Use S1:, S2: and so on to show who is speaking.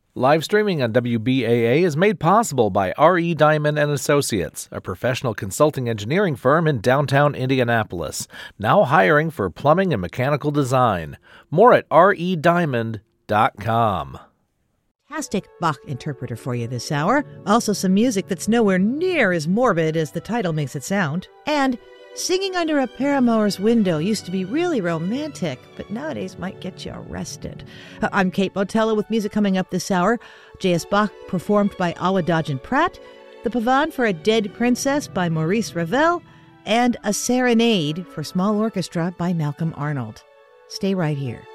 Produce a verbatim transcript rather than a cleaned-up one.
S1: Live streaming on W B A A is made possible by R E. Diamond and Associates, a professional consulting engineering firm in downtown Indianapolis, now hiring for plumbing and mechanical design. More at R E diamond dot com.
S2: Fantastic Bach interpreter for you this hour. Also some music that's nowhere near as morbid as the title makes it sound. And singing under a paramour's window used to be really romantic, but nowadays might get you arrested. Uh, I'm Kate Botella with music coming up this hour. J S. Bach performed by Awadagin Pratt, The Pavane for a Dead Princess by Maurice Ravel, and A Serenade for Small Orchestra by Malcolm Arnold. Stay right here.